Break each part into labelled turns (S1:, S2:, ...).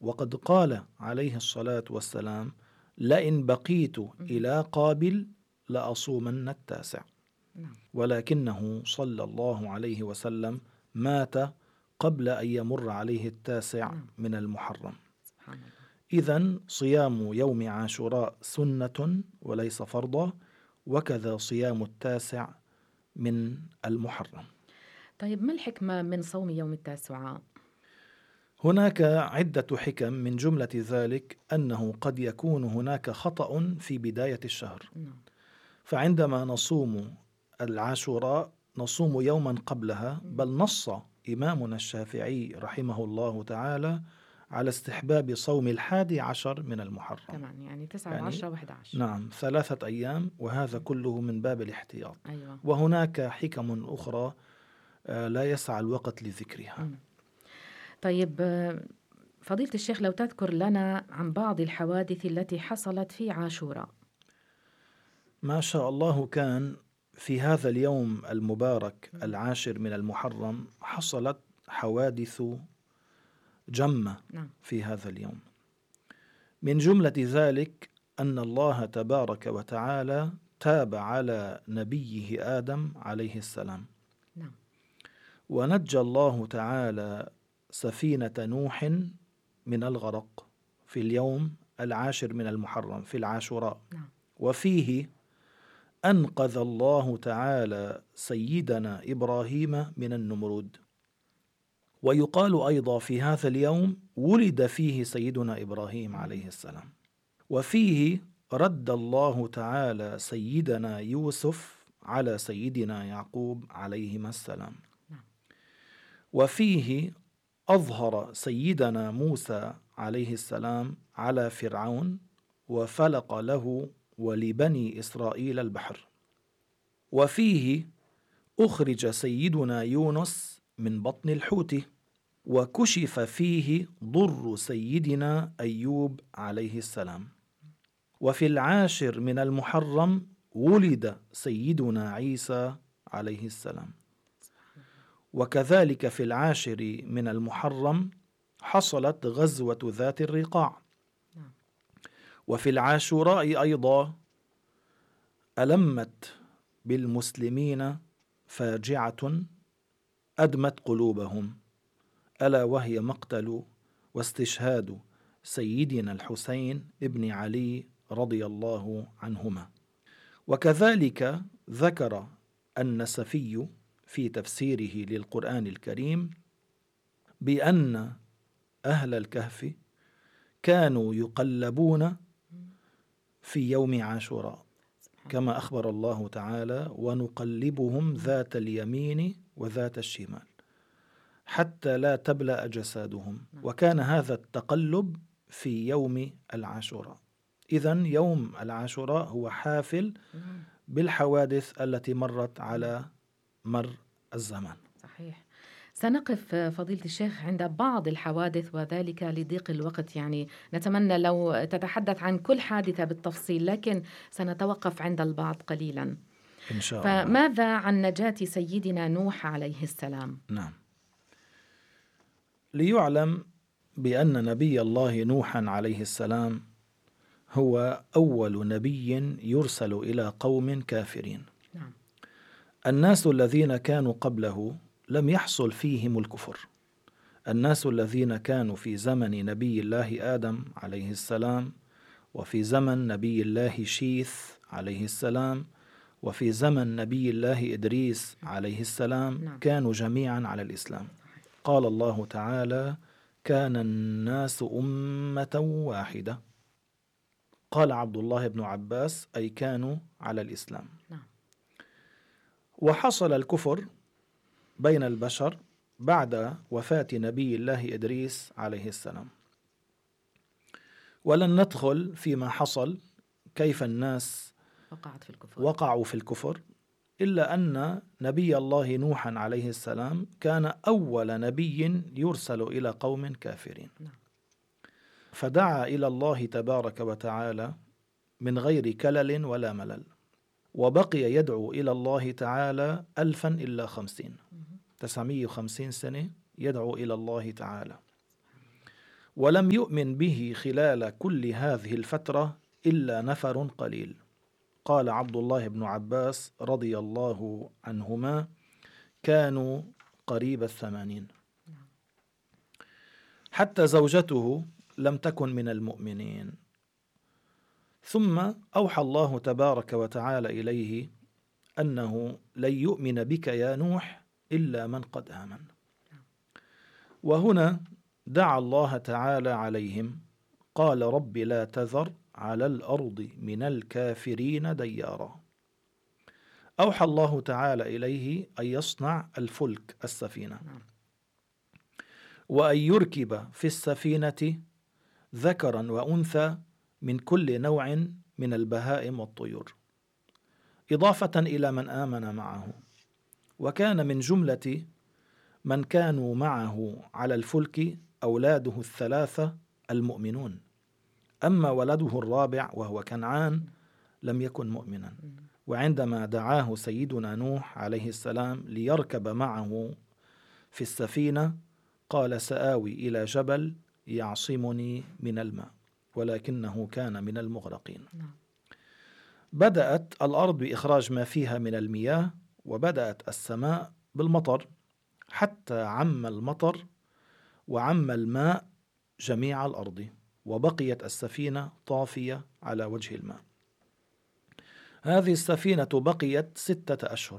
S1: وقد قال عليه الصلاة والسلام: لئن بقيت إلى قابل لأصومن التاسع. ولكنه صلى الله عليه وسلم مات قبل أن يمر عليه التاسع من المحرم. إذن صيام يوم عاشوراء سنة وليس فرضا، وكذا صيام التاسع من المحرم.
S2: طيب، ما الحكمة من صوم يوم التاسعاء؟
S1: هناك عدة حكم، من جملة ذلك أنه قد يكون هناك خطأ في بداية الشهر. فعندما نصوم العاشوراء نصوم يوما قبلها، بل نص إمامنا الشافعي رحمه الله تعالى على استحباب صوم 11 من المحرم
S2: كمان، يعني 9 و10 و11.
S1: نعم، 3 أيام، وهذا كله من باب الاحتياط.
S2: أيوة.
S1: وهناك حكم أخرى لا يسع الوقت لذكرها.
S2: طيب فضيلة الشيخ، لو تذكر لنا عن بعض الحوادث التي حصلت في عاشوراء.
S1: ما شاء الله، كان في هذا اليوم المبارك 10 من المحرم حصلت حوادث جمة في هذا اليوم. من جملة ذلك أن الله تبارك وتعالى تاب على نبيه آدم عليه السلام. ونجى الله تعالى سفينة نوح من الغرق في اليوم 10 من المحرم في العاشوراء. وفيه أنقذ الله تعالى سيدنا إبراهيم من النمرود. ويقال أيضا في هذا اليوم ولد فيه سيدنا إبراهيم عليه السلام. وفيه رد الله تعالى سيدنا يوسف على سيدنا يعقوب عليهما السلام. وفيه أظهر سيدنا موسى عليه السلام على فرعون وفلق له ولبني إسرائيل البحر. وفيه أخرج سيدنا يونس من بطن الحوت، وكشف فيه ضر سيدنا أيوب عليه السلام. وفي 10 من المحرم ولد سيدنا عيسى عليه السلام. وكذلك في 10 من المحرم حصلت غزوة ذات الرقاع. وفي العاشوراء أيضا ألمت بالمسلمين فاجعة أدمت قلوبهم، ألا وهي مقتل واستشهاد سيدنا الحسين ابن علي رضي الله عنهما. وكذلك ذكر النسفي في تفسيره للقرآن الكريم بأن أهل الكهف كانوا يقلبون في يوم عاشوراء، كما أخبر الله تعالى: ونقلبهم ذات اليمين وذات الشمال حتى لا تبلأ أجسادهم. وكان هذا التقلب في يوم العاشوراء. إذن يوم العاشوراء هو حافل بالحوادث التي مرت على مر الزمان.
S2: صحيح. سنقف فضيلة الشيخ عند بعض الحوادث، وذلك لضيق الوقت. يعني نتمنى لو تتحدث عن كل حادثة بالتفصيل، لكن سنتوقف عند البعض قليلا
S1: إن شاء الله.
S2: فماذا عن نجاة سيدنا نوح عليه السلام؟
S1: نعم، ليعلم بأن نبي الله نوحا عليه السلام هو أول نبي يرسل إلى قوم كافرين. الناس الذين كانوا قبله لم يحصل فيهم الكفر. الناس الذين كانوا في زمن نبي الله آدم عليه السلام، وفي زمن نبي الله شيث عليه السلام، وفي زمن نبي الله إدريس عليه السلام كانوا جميعا على الإسلام. قال الله تعالى: كان الناس أمة واحدة. قال عبد الله بن عباس: أي كانوا على الإسلام. وحصل الكفر بين البشر بعد وفاة نبي الله إدريس عليه السلام. ولن ندخل فيما حصل كيف الناس وقعوا في الكفر، إلا أن نبي الله نوحا عليه السلام كان أول نبي يرسل إلى قوم كافرين. فدعا إلى الله تبارك وتعالى من غير كلل ولا ملل، وبقي يدعو إلى الله تعالى 1000 إلا 50 950 سنة يدعو إلى الله تعالى. ولم يؤمن به خلال كل هذه الفترة إلا نفر قليل. قال عبد الله بن عباس رضي الله عنهما: كانوا قريب 80. حتى زوجته لم تكن من المؤمنين. ثم أوحى الله تبارك وتعالى إليه أنه لن يؤمن بك يا نوح إلا من قد آمن. وهنا دعا الله تعالى عليهم، قال: رب لا تذر على الأرض من الكافرين ديارا. أوحى الله تعالى إليه أن يصنع الفلك، السفينة، وأن يركب في السفينة ذكرا وأنثى من كل نوع من البهائم والطيور، إضافة إلى من آمن معه. وكان من جملة من كانوا معه على الفلك أولاده الثلاثة المؤمنون، أما ولده الرابع وهو كنعان لم يكن مؤمنا. وعندما دعاه سيدنا نوح عليه السلام ليركب معه في السفينة قال: سآوي إلى جبل يعصمني من الماء، ولكنه كان من المغرقين. بدأت الأرض بإخراج ما فيها من المياه، وبدأت السماء بالمطر، حتى عم المطر وعم الماء جميع الأرض، وبقيت السفينة طافية على وجه الماء. هذه السفينة بقيت 6 أشهر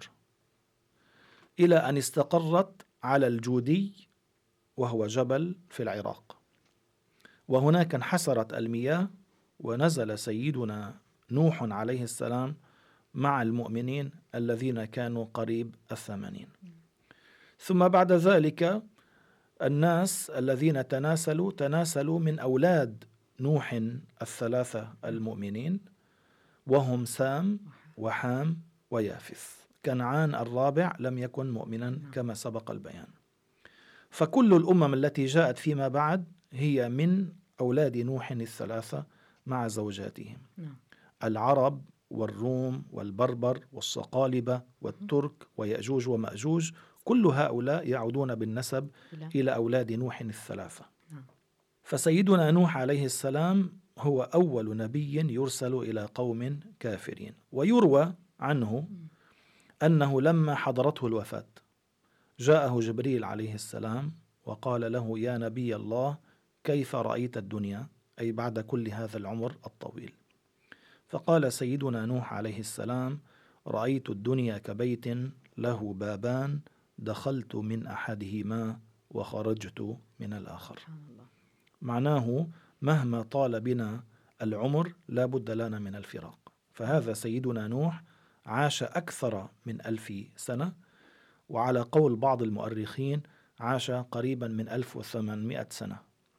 S1: إلى أن استقرت على الجودي، وهو جبل في العراق، وهناك انحسرت المياه، ونزل سيدنا نوح عليه السلام مع المؤمنين الذين كانوا قريب 80. ثم بعد ذلك الناس الذين تناسلوا من أولاد نوح الثلاثة المؤمنين، وهم سام وحام ويافث. كنعان الرابع لم يكن مؤمنا كما سبق البيان. فكل الأمم التي جاءت فيما بعد هي من أولاد نوح الثلاثة مع زوجاتهم: العرب والروم والبربر والصقالبة والترك ويأجوج ومأجوج، كل هؤلاء يعودون بالنسب إلى أولاد نوح الثلاثة. فسيدنا نوح عليه السلام هو أول نبي يرسل إلى قوم كافرين. ويروى عنه أنه لما حضرته الوفاة جاءه جبريل عليه السلام وقال له: يا نبي الله، كيف رأيت الدنيا؟ أي بعد كل هذا العمر الطويل. فقال سيدنا نوح عليه السلام: رأيت الدنيا كبيت له بابان، دخلت من أحدهما وخرجت من الآخر. معناه مهما طال بنا العمر لا بد لنا من الفراق. فهذا سيدنا نوح عاش أكثر من 1000 سنة، وعلى قول بعض المؤرخين عاش قريبا من 1800 سنة،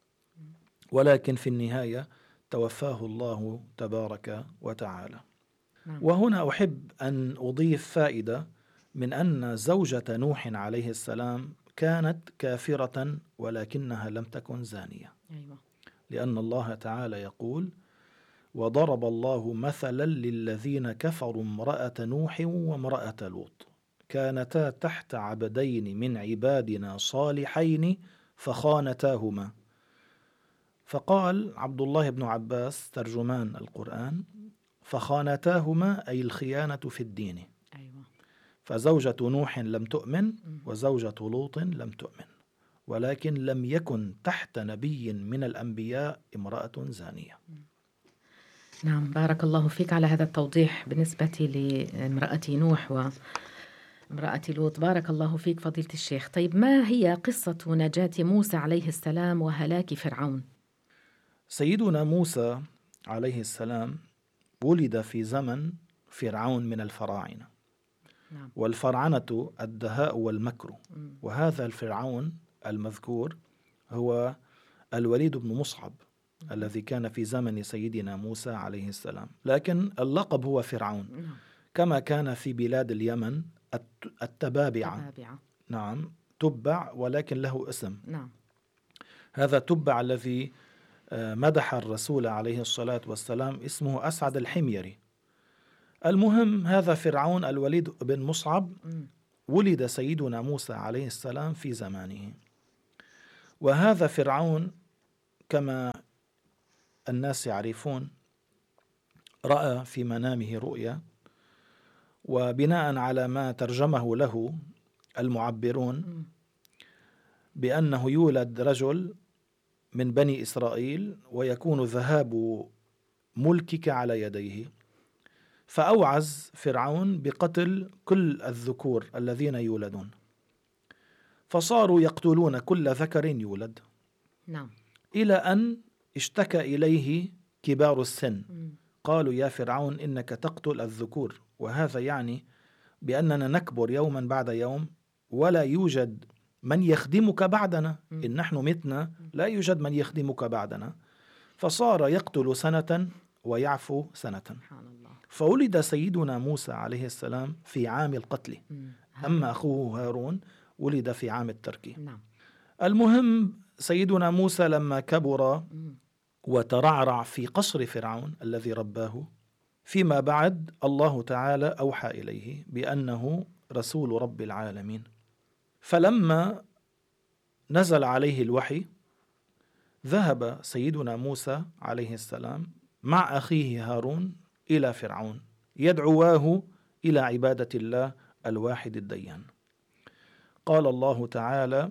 S1: ولكن في النهاية توفاه الله تبارك وتعالى. وهنا أحب أن أضيف فائدة من أن زوجة نوح عليه السلام كانت كافرة ولكنها لم تكن زانية. لأن الله تعالى يقول: وضرب الله مثلا للذين كفروا امرأة نوح وامرأة لوط كانتا تحت عبدين من عبادنا صالحين فخانتاهما. فقال عبد الله بن عباس ترجمان القرآن: فخانتاهما أي الخيانة في الدين. فزوجة نوح لم تؤمن وزوجة لوط لم تؤمن، ولكن لم يكن تحت نبي من الأنبياء امرأة زانية.
S2: نعم، بارك الله فيك على هذا التوضيح بالنسبة لامرأة نوح وامرأة لوط. بارك الله فيك فضيلة الشيخ. طيب، ما هي قصة نجاة موسى عليه السلام وهلاك فرعون؟
S1: سيدنا موسى عليه السلام ولد في زمن فرعون من الفراعنة. والفراعنة الدهاء والمكر. وهذا الفرعون المذكور هو الوليد بن مصعب الذي كان في زمن سيدنا موسى عليه السلام، لكن اللقب هو فرعون، كما كان في بلاد اليمن التبابعة. نعم، تبع ولكن له اسم. هذا تبع الذي مدح الرسول عليه الصلاة والسلام اسمه أسعد الحميري. المهم، هذا فرعون الوليد بن مصعب ولد سيدنا موسى عليه السلام في زمانه. وهذا فرعون كما الناس يعرفون رأى في منامه رؤيا، وبناء على ما ترجمه له المعبرون بأنه يولد رجل من بني إسرائيل ويكون ذهاب ملكك على يديه، فأوعز فرعون بقتل كل الذكور الذين يولدون، فصاروا يقتلون كل ذكر يولد.
S2: نعم.
S1: إلى أن اشتكى إليه كبار السن، قالوا يا فرعون إنك تقتل الذكور، وهذا يعني بأننا نكبر يوما بعد يوم ولا يوجد من يخدمك بعدنا، إن نحن متنا لا يوجد من يخدمك بعدنا. فصار يقتل سنة ويعفو سنة. فولد سيدنا موسى عليه السلام في عام القتل، أما أخوه هارون ولد في عام الترك. المهم سيدنا موسى لما كبر وترعرع في قصر فرعون الذي رباه، فيما بعد الله تعالى أوحى إليه بأنه رسول رب العالمين. فلما نزل عليه الوحي ذهب سيدنا موسى عليه السلام مع أخيه هارون إلى فرعون يدعواه إلى عبادة الله الواحد الديان. قال الله تعالى: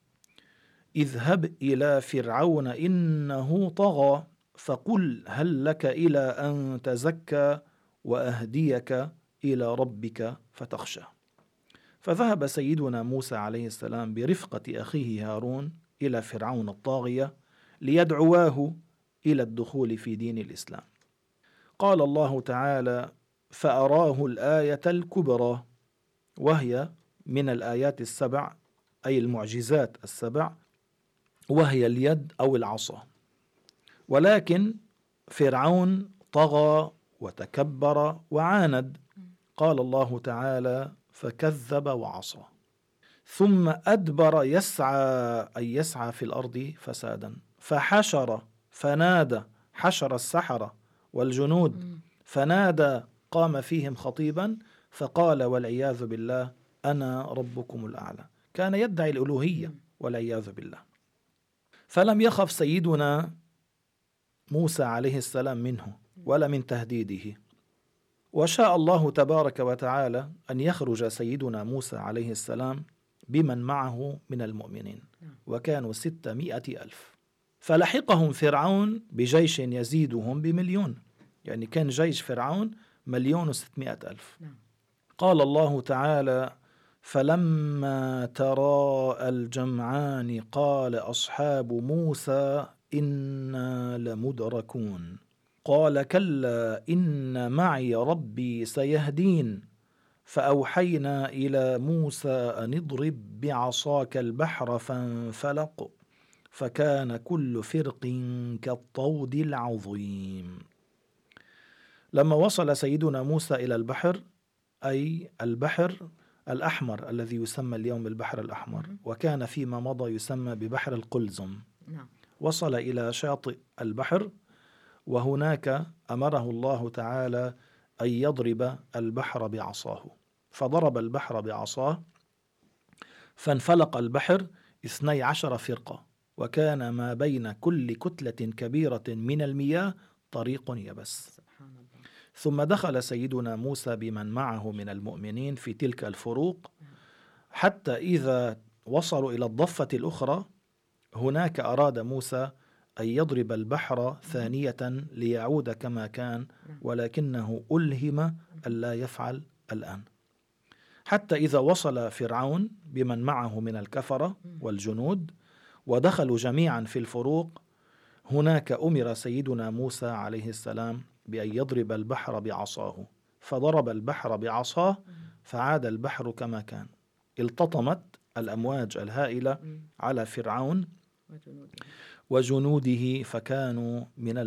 S1: اذهب إلى فرعون إنه طغى فقل هل لك إلى أن تزكى وأهديك إلى ربك فتخشى. فذهب سيدنا موسى عليه السلام برفقة أخيه هارون إلى فرعون الطاغية ليدعواه إلى الدخول في دين الإسلام. قال الله تعالى: فأراه الآية الكبرى، وهي من الآيات السبع أي المعجزات السبع، وهي اليد أو العصا. ولكن فرعون طغى وتكبر وعاند. قال الله تعالى: فكذب وعصى ثم أدبر يسعى، أي يسعى في الأرض فسادا، فحشر فنادى، حشر السحرة والجنود فنادى، قام فيهم خطيبا فقال والعياذ بالله أنا ربكم الأعلى. كان يدعي الألوهية والعياذ بالله. فلم يخف سيدنا موسى عليه السلام منه ولا من تهديده، وشاء الله تبارك وتعالى أن يخرج سيدنا موسى عليه السلام بمن معه من المؤمنين، وكانوا 600,000. فلحقهم فرعون بجيش يزيدهم ب1,000,000، يعني كان جيش فرعون 1,600,000. قال الله تعالى: فلما تراءى الجمعان قال أصحاب موسى إنا لمدركون قال كلا إن معي ربي سيهدين فأوحينا إلى موسى أن اضرب بعصاك البحر فانفلق فكان كل فرق كالطود العظيم. لما وصل سيدنا موسى إلى البحر، أي البحر الأحمر الذي يسمى اليوم البحر الأحمر، وكان فيما مضى يسمى ببحر القلزم، وصل إلى شاطئ البحر، وهناك أمره الله تعالى أن يضرب البحر بعصاه، فضرب البحر بعصاه فانفلق البحر 12 فرقة، وكان ما بين كل كتلة كبيرة من المياه طريق يبس. ثم دخل سيدنا موسى بمن معه من المؤمنين في تلك الفروق، حتى إذا وصلوا إلى الضفة الأخرى هناك أراد موسى أن يضرب البحر ثانية ليعود كما كان، ولكنه ألهم ألا يفعل الآن. حتى إذا وصل فرعون بمن معه من الكفرة والجنود ودخلوا جميعا في الفروق، هناك أمر سيدنا موسى عليه السلام بأن يضرب البحر بعصاه، فضرب البحر بعصاه فعاد البحر كما كان. التطمت الأمواج الهائلة على فرعون وجنوده فكانوا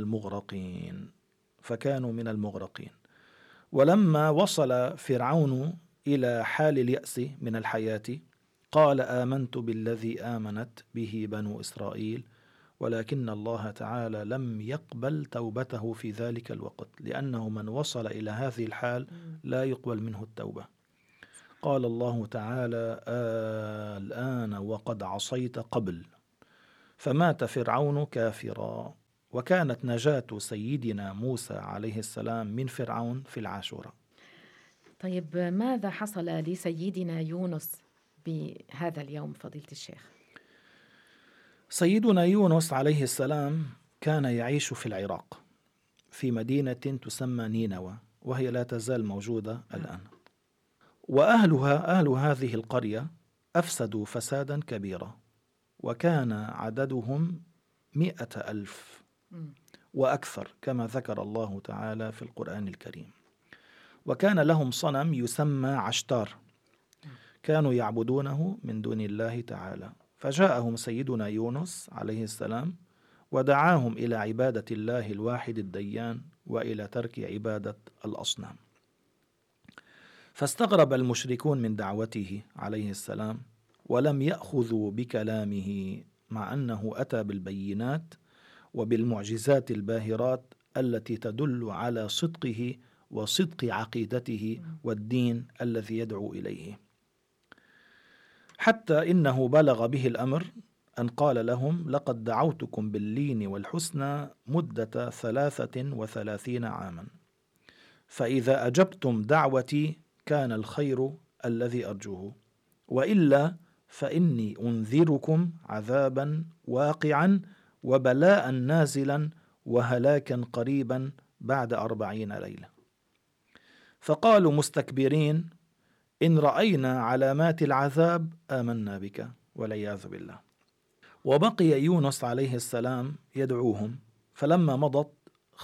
S1: من المغرقين. ولما وصل فرعون إلى حال اليأس من الحياة قال آمنت بالذي آمنت به بنو إسرائيل ولكن الله تعالى لم يقبل توبته في ذلك الوقت، لأنه من وصل إلى هذه الحال لا يقبل منه التوبة. قال الله تعالى الآن وقد عصيت قبل فمات فرعون كافرا. وكانت نجاة سيدنا موسى عليه السلام من فرعون في العاشوراء.
S2: طيب ماذا حصل لسيدنا يونس بهذا اليوم فضيلة الشيخ؟
S1: سيدنا يونس عليه السلام كان يعيش في العراق في مدينة تسمى نينوى، وهي لا تزال موجودة الآن. أهل هذه القرية أفسدوا فسادا كبيرا، وكان عددهم 100,000 وأكثر كما ذكر الله تعالى في القرآن الكريم. وكان لهم صنم يسمى عشتار كانوا يعبدونه من دون الله تعالى. فجاءهم سيدنا يونس عليه السلام ودعاهم إلى عبادة الله الواحد الديان وإلى ترك عبادة الأصنام. فاستغرب المشركون من دعوته عليه السلام، ولم يأخذوا بكلامه مع أنه أتى بالبينات وبالمعجزات الباهرات التي تدل على صدقه وصدق عقيدته والدين الذي يدعو إليه، حتى إنه بلغ به الأمر أن قال لهم: لقد دعوتكم باللين والحسنى مدة 33 عاما، فإذا أجبتم دعوتي كان الخير الذي أرجوه، وإلا فإني أنذركم عذابا واقعا وبلاء نازلا وهلاكا قريبا بعد 40 ليلة. فقالوا مستكبرين: إن رأينا علامات العذاب آمنا بك، والعياذ بالله. وبقي يونس عليه السلام يدعوهم، فلما مضت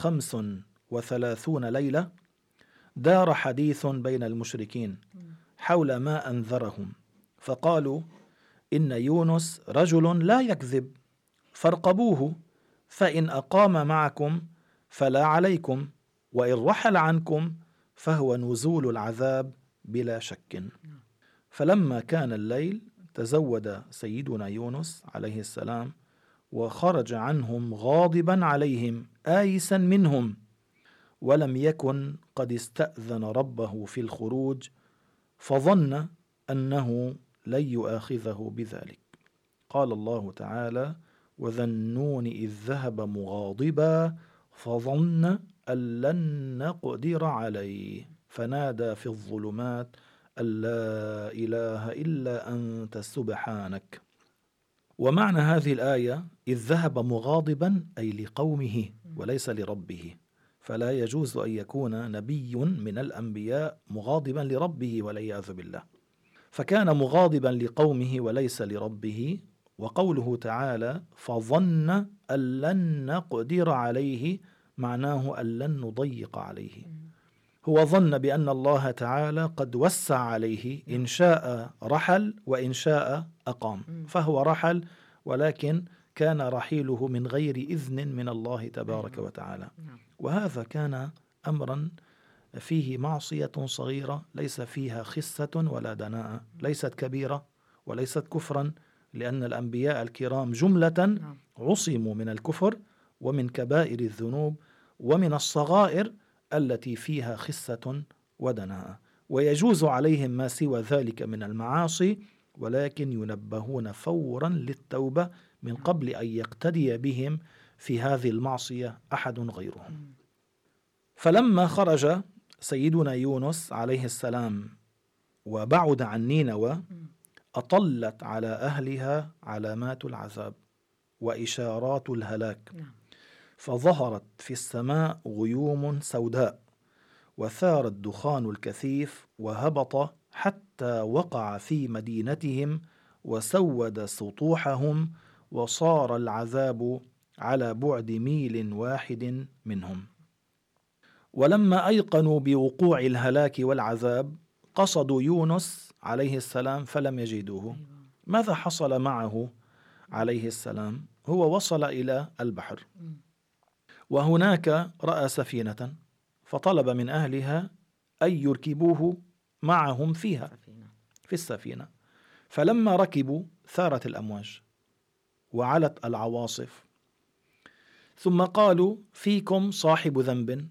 S1: 35 ليلة دار حديث بين المشركين حول ما أنذرهم، فقالوا: إن يونس رجل لا يكذب، فارقبوه، فإن أقام معكم فلا عليكم، وإن رحل عنكم فهو نزول العذاب بلا شك. فلما كان الليل تزود سيدنا يونس عليه السلام وخرج عنهم غاضبا عليهم آيسا منهم، ولم يكن قد استأذن ربه في الخروج، فظن أنه لن يؤاخذه بذلك. قال الله تعالى: وذا النون إذ ذهب مغاضبا فظن أن لن نقدر عليه فنادى في الظلمات أن لا إله إلا أنت سبحانك. ومعنى هذه الآية إذ ذهب مغاضبا أي لقومه وليس لربه، فلا يجوز أن يكون نبي من الأنبياء مغاضبا لربه والعياذ بالله، فكان مغاضبا لقومه وليس لربه. وقوله تعالى فظن أن لن نقدر عليه معناه أن لن نضيق عليه، هو ظن بأن الله تعالى قد وسع عليه، إن شاء رحل وإن شاء أقام، فهو رحل، ولكن كان رحيله من غير إذن من الله تبارك وتعالى. وهذا كان أمرا فيه معصية صغيرة ليس فيها خسة ولا دناءة، ليست كبيرة وليست كفرا، لأن الأنبياء الكرام جملة عصموا من الكفر ومن كبائر الذنوب ومن الصغائر التي فيها خسة ودناءة، ويجوز عليهم ما سوى ذلك من المعاصي، ولكن ينبهون فورا للتوبة من قبل أن يقتدي بهم في هذه المعصية أحد غيرهم. فلما خرج سيدنا يونس عليه السلام وبعد عن نينوى أطلت على أهلها علامات العذاب وإشارات الهلاك، فظهرت في السماء غيوم سوداء، وثار الدخان الكثيف، وهبط حتى وقع في مدينتهم وسود سطوحهم، وصار العذاب على بعد 1 ميل منهم. ولما أيقنوا بوقوع الهلاك والعذاب قصدوا يونس عليه السلام فلم يجدوه. ماذا حصل معه عليه السلام؟ هو وصل إلى البحر، وهناك رأى سفينة، فطلب من أهلها أن يركبوه معهم فيها في السفينة. فلما ركبوا ثارت الأمواج وعلت العواصف، ثم قالوا فيكم صاحب ذنب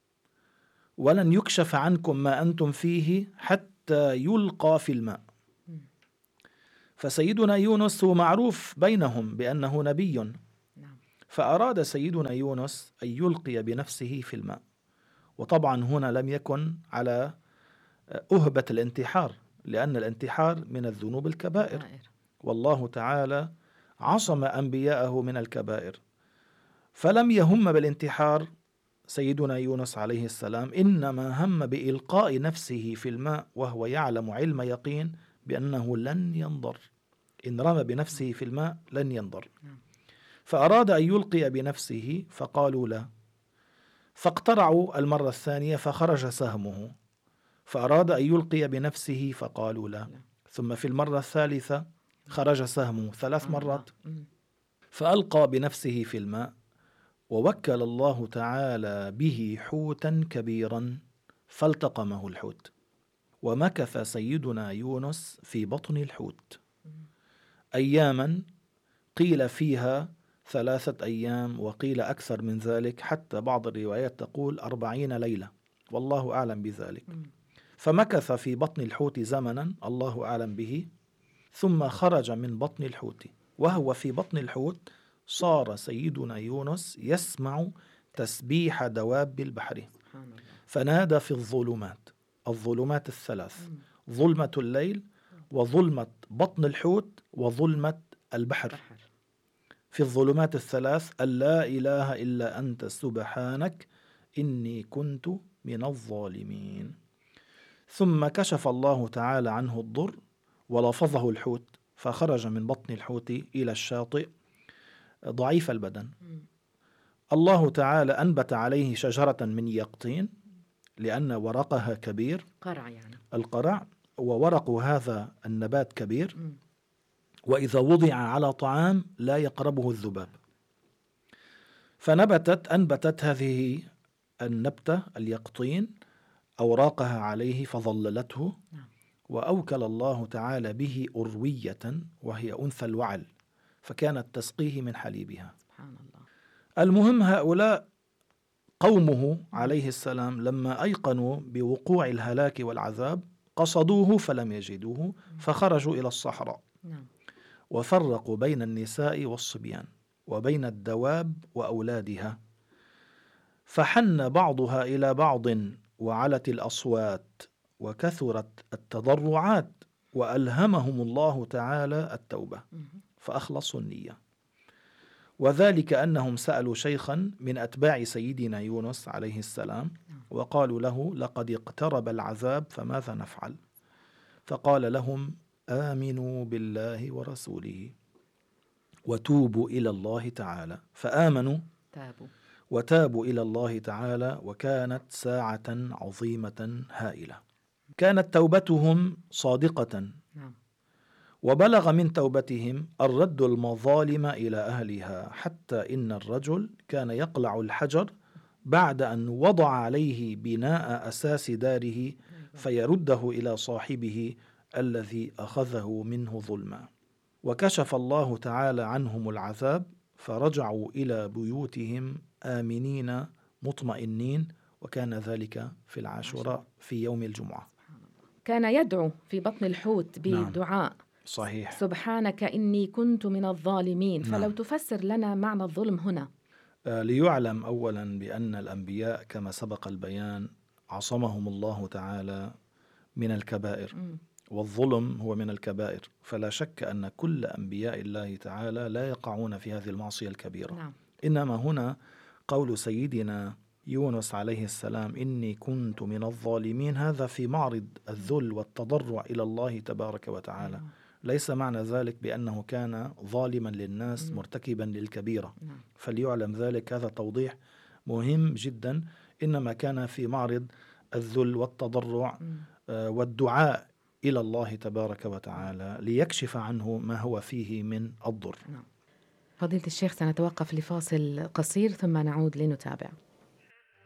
S1: ولن يكشف عنكم ما أنتم فيه حتى يلقى في الماء. فسيدنا يونس هو معروف بينهم بأنه نبي،
S2: نعم.
S1: فأراد سيدنا يونس أن يلقي بنفسه في الماء. وطبعا هنا لم يكن على أهبة الانتحار، لأن الانتحار من الذنوب الكبائر، والله تعالى عصم أنبياءه من الكبائر، فلم يهم بالانتحار سيدنا يونس عليه السلام، إنما هم بإلقاء نفسه في الماء وهو يعلم علم يقين بأنه لن ينضر، إن رمى بنفسه في الماء لن ينضر. فأراد أن يلقي بنفسه فقالوا لا، فاقترعوا المرة الثانية فخرج سهمه، فأراد أن يلقي بنفسه فقالوا لا، ثم في المرة الثالثة خرج سهمه 3 مرات، فألقى بنفسه في الماء، ووكل الله تعالى به حوتا كبيرا فالتقمه الحوت، ومكث سيدنا يونس في بطن الحوت أياما، قيل فيها 3 أيام وقيل أكثر من ذلك، حتى بعض الروايات تقول 40 ليلة، والله أعلم بذلك. فمكث في بطن الحوت زمنا الله أعلم به، ثم خرج من بطن الحوت. وهو في بطن الحوت صار سيدنا يونس يسمع تسبيح دواب البحر، فنادى في الظلمات 3، ظلمة الليل وظلمة بطن الحوت وظلمة البحر، في الظلمات 3 أن لا إله إلا أنت سبحانك إني كنت من الظالمين. ثم كشف الله تعالى عنه الضر ولفظه الحوت، فخرج من بطن الحوت إلى الشاطئ ضعيف البدن. الله تعالى أنبت عليه شجرة من يقطين، لأن ورقها كبير،
S2: قرع يعني
S1: القرع، وورق هذا النبات كبير، وإذا وضع على طعام لا يقربه الذباب. أنبتت هذه النبتة اليقطين أوراقها عليه فظللته، وأوكل الله تعالى به أروية وهي أنثى الوعل، فكانت تسقيه من حليبها. سبحان الله. المهم هؤلاء قومه عليه السلام لما أيقنوا بوقوع الهلاك والعذاب قصدوه فلم يجدوه، فخرجوا إلى الصحراء وفرقوا بين النساء والصبيان وبين الدواب وأولادها، فحن بعضها إلى بعض وعلت الأصوات وكثرت التضرعات، وألهمهم الله تعالى التوبة فأخلصوا النية، وذلك أنهم سألوا شيخا من أتباع سيدنا يونس عليه السلام وقالوا له لقد اقترب العذاب فماذا نفعل؟ فقال لهم آمنوا بالله ورسوله وتوبوا إلى الله تعالى، فآمنوا وتابوا إلى الله تعالى، وكانت ساعة عظيمة هائلة. كانت توبتهم صادقة، وبلغ من توبتهم الرد المظالم إلى أهلها، حتى إن الرجل كان يقلع الحجر بعد أن وضع عليه بناء أساس داره فيرده إلى صاحبه الذي أخذه منه ظلما. وكشف الله تعالى عنهم العذاب فرجعوا إلى بيوتهم آمنين مطمئنين، وكان ذلك في العاشوراء في يوم الجمعة.
S2: كان يدعو في بطن الحوت بدعاء
S1: صحيح،
S2: سبحانك إني كنت من الظالمين. فلو تفسر لنا معنى الظلم هنا.
S1: ليعلم أولا بأن الأنبياء كما سبق البيان عصمهم الله تعالى من الكبائر، والظلم هو من الكبائر، فلا شك أن كل أنبياء الله تعالى لا يقعون في هذه المعصية الكبيرة. إنما هنا قول سيدنا يونس عليه السلام إني كنت من الظالمين، هذا في معرض الذل والتضرع إلى الله تبارك وتعالى، ليس معنى ذلك بأنه كان ظالما للناس مرتكبا للكبيرة، فليعلم ذلك، هذا توضيح مهم جدا. إنما كان في معرض الذل والتضرع والدعاء إلى الله تبارك وتعالى ليكشف عنه ما هو فيه من الضر.
S2: فضيلة الشيخ، سنتوقف لفاصل قصير ثم نعود لنتابع.